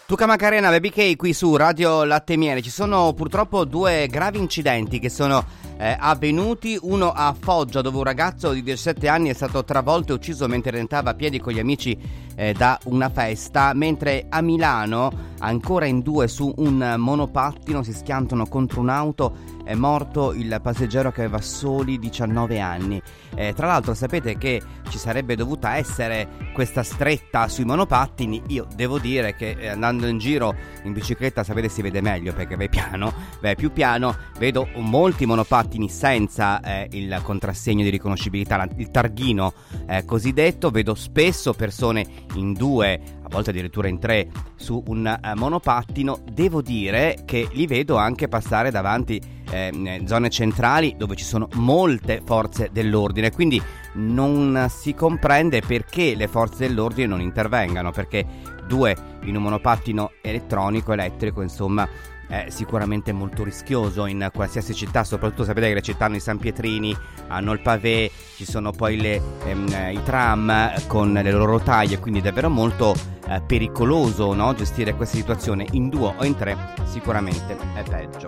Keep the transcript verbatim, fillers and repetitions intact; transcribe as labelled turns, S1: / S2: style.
S1: Tuca Macarena, Baby K qui su Radio Latte e Miele. Ci sono purtroppo due gravi incidenti che sono eh, avvenuti. Uno a Foggia, dove un ragazzo di diciassette anni è stato travolto e ucciso mentre tentava a piedi con gli amici eh, da una festa, mentre a Milano ancora in due su un monopattino si schiantano contro un'auto. È morto il passeggero che aveva soli diciannove anni. Eh, tra l'altro sapete che ci sarebbe dovuta essere questa stretta sui monopattini. Io devo dire che eh, andando in giro in bicicletta, sapete, si vede meglio perché vai piano, vai più piano. Vedo molti monopattini senza eh, il contrassegno di riconoscibilità, il targhino eh, cosiddetto. Vedo spesso persone in due, a volte addirittura in tre, su un uh, monopattino. Devo dire che li vedo anche passare davanti eh, zone centrali dove ci sono molte forze dell'ordine, quindi non si comprende perché le forze dell'ordine non intervengano, perché due in un monopattino elettronico, elettrico, insomma, è sicuramente molto rischioso in qualsiasi città. Soprattutto sapete che le città hanno i San Pietrini, hanno il pavé, ci sono poi le, ehm, i tram con le loro rotaie, quindi è davvero molto eh, pericoloso, no? Gestire questa situazione in due o in tre sicuramente è peggio.